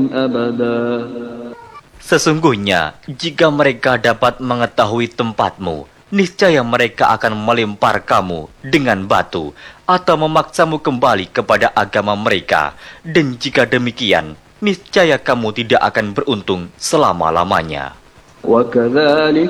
أبدا. Sesungguhnya, jika mereka dapat mengetahui tempatmu, niscaya mereka akan melempar kamu dengan batu atau memaksamu kembali kepada agama mereka. Dan jika demikian, niscaya kamu tidak akan beruntung selama-lamanya. وكذلك